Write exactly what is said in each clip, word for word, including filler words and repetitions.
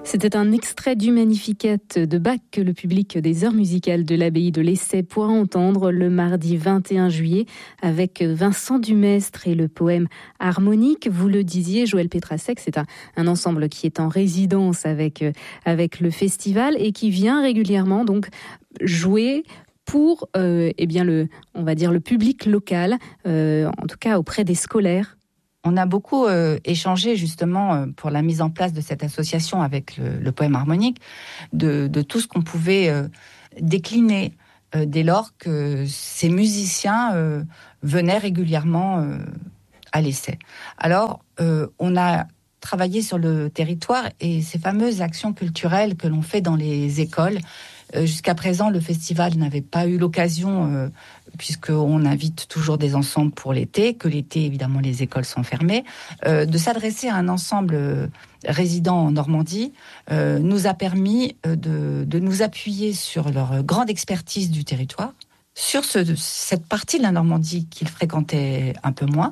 C'était un extrait du Magnificat de Bach que le public des heures musicales de l'abbaye de Lessay pourra entendre le mardi vingt et un juillet avec Vincent Dumestre et le poème harmonique. Vous le disiez, Joël Petrasek, c'est un, un ensemble qui est en résidence avec, avec le festival et qui vient régulièrement donc jouer pour euh, eh bien le, on va dire le public local, euh, en tout cas auprès des scolaires. On a beaucoup euh, échangé justement euh, pour la mise en place de cette association avec le, le poème harmonique, de, de tout ce qu'on pouvait euh, décliner euh, dès lors que ces musiciens euh, venaient régulièrement euh, à l'essai. Alors, euh, on a travaillé sur le territoire et ces fameuses actions culturelles que l'on fait dans les écoles. Euh, jusqu'à présent, le festival n'avait pas eu l'occasion, euh, puisqu'on invite toujours des ensembles pour l'été, que l'été, évidemment, les écoles sont fermées, euh, de s'adresser à un ensemble euh, résident en Normandie, euh, nous a permis euh, de, de nous appuyer sur leur grande expertise du territoire, sur ce, cette partie de la Normandie qu'ils fréquentaient un peu moins.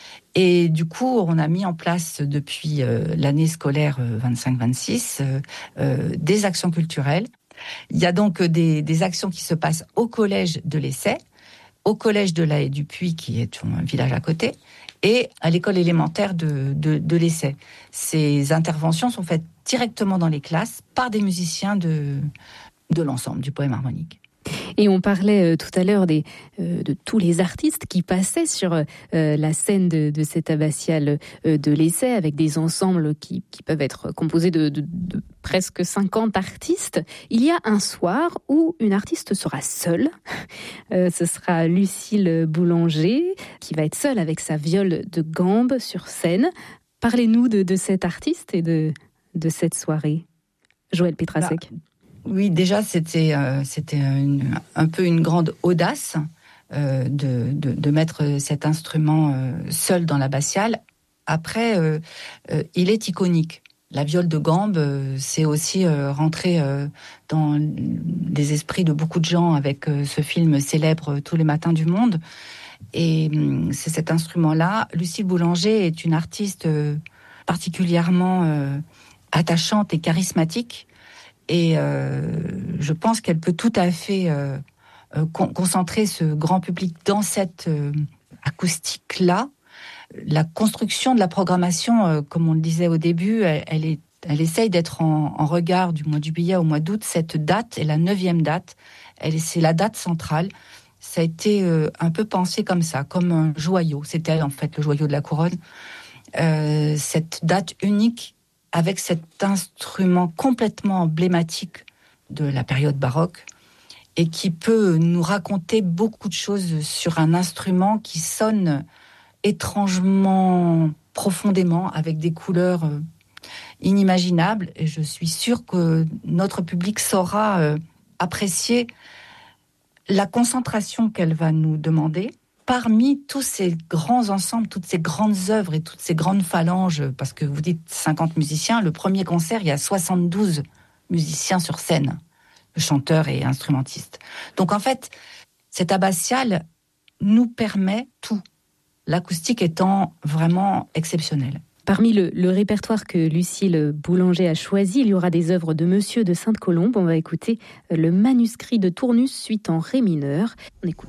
Et du coup, on a mis en place depuis euh, l'année scolaire euh, vingt-cinq vingt-six euh, euh, des actions culturelles. Il y a donc des, des actions qui se passent au collège de l'Essai, au collège de la Haie du Puy, qui est un village à côté, et à l'école élémentaire de, de, de l'Essai. Ces interventions sont faites directement dans les classes par des musiciens de, de l'ensemble du poème harmonique. Et on parlait euh, tout à l'heure des, euh, de tous les artistes qui passaient sur euh, la scène de, de cette abbatiale euh, de l'Essai, avec des ensembles qui, qui peuvent être composés de, de, de presque cinquante artistes. Il y a un soir où une artiste sera seule. Euh, ce sera Lucille Boulanger, qui va être seule avec sa viole de gambe sur scène. Parlez-nous de, de cette artiste et de, de cette soirée. Joël Petrasek. Bah. Oui, déjà, c'était, euh, c'était une, un peu une grande audace euh, de, de, de mettre cet instrument euh, seul dans l'abbatiale. Après, euh, euh, il est iconique. La viole de gambe, euh, c'est aussi euh, rentré euh, dans les esprits de beaucoup de gens avec euh, ce film célèbre Tous les matins du monde. Et euh, c'est cet instrument-là. Lucille Boulanger est une artiste euh, particulièrement euh, attachante et charismatique. Et euh, je pense qu'elle peut tout à fait euh, euh, con- concentrer ce grand public dans cette euh, acoustique-là. La construction de la programmation, euh, comme on le disait au début, elle, elle, est, elle essaye d'être en, en regard du mois de juillet au mois d'août. Cette date est la neuvième date. Elle, c'est la date centrale. Ça a été euh, un peu pensé comme ça, comme un joyau. C'était en fait le joyau de la couronne. Euh, cette date unique, avec cet instrument complètement emblématique de la période baroque et qui peut nous raconter beaucoup de choses sur un instrument qui sonne étrangement, profondément, avec des couleurs inimaginables. Et je suis sûre que notre public saura euh, apprécier la concentration qu'elle va nous demander parmi tous ces grands ensembles, toutes ces grandes œuvres et toutes ces grandes phalanges, parce que vous dites cinquante musiciens, le premier concert, il y a soixante-douze musiciens sur scène, chanteurs et instrumentistes. Donc en fait, cette abbatiale nous permet tout, l'acoustique étant vraiment exceptionnelle. Parmi le, le répertoire que Lucille Boulanger a choisi, il y aura des œuvres de Monsieur de Sainte-Colombe. On va écouter le manuscrit de Tournus suite en ré mineur. On écoute.